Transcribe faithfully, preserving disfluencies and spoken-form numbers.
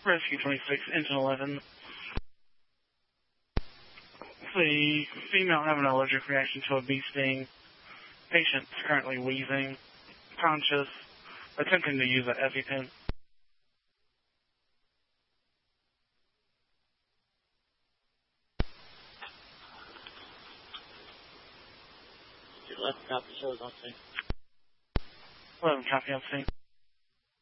Rescue twenty-six, Engine eleven. The female having an allergic reaction to a bee sting. Patient currently wheezing, conscious, attempting to use an EpiPen. eleven copy, shows on scene. eleven copy on scene.